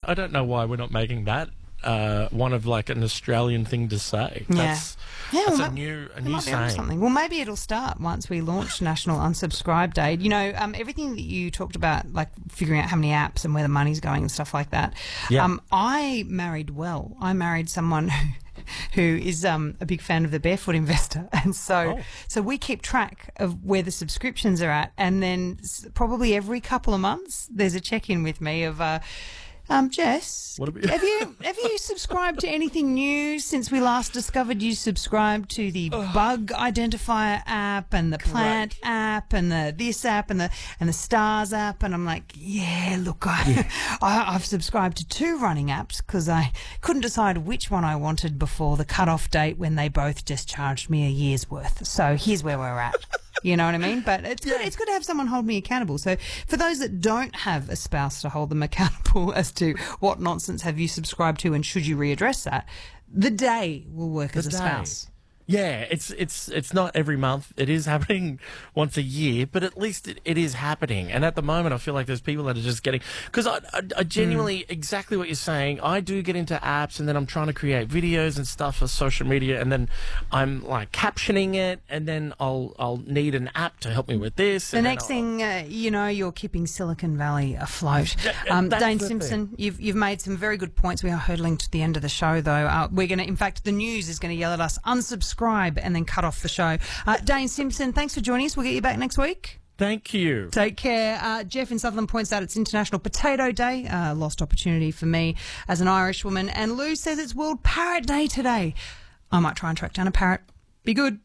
I don't know why we're not making that one of like an Australian thing to say. That's a new saying. Something. Well, maybe it'll start once we launch National Unsubscribe Day. You know, everything that you talked about, like figuring out how many apps and where the money's going and stuff like that. Yeah. I married someone who is a big fan of the Barefoot Investor, and so we keep track of where the subscriptions are at, and then probably every couple of months there's a check-in with me of Jess, have you subscribed to anything new since we last discovered you subscribed to the bug identifier app and the plant app and the this app and the stars app? And I'm like, look, I've subscribed to 2 running apps because I couldn't decide which one I wanted before the cutoff date when they both just charged me a year's worth. So here's where we're at. You know what I mean? But it's good to have someone hold me accountable. So for those that don't have a spouse to hold them accountable as to what nonsense have you subscribed to and should you readdress that, the day will work as a spouse. Yeah, it's not every month. It is happening once a year, but at least it is happening. And at the moment, I feel like there's people that are just getting... Because I genuinely, exactly what you're saying, I do get into apps and then I'm trying to create videos and stuff for social media, and then I'm like captioning it, and then I'll need an app to help me with this. The next thing, you're keeping Silicon Valley afloat. Dane Simpson, you've made some very good points. We are hurtling to the end of the show, though. We're going to... In fact, the news is going to yell at us, unsubscribe, and then cut off the show. Dane Simpson, thanks for joining us. We'll get you back next week. Thank you. Take care. Jeff in Sutherland points out it's International Potato Day. Lost opportunity for me as an Irish woman. And Lou says it's World Parrot Day today. I might try and track down a parrot. Be good.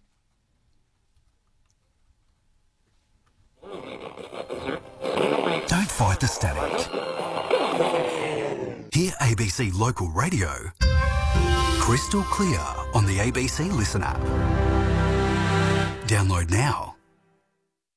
Don't fight the static. Hear ABC Local Radio crystal clear on the ABC Listen app. Download now.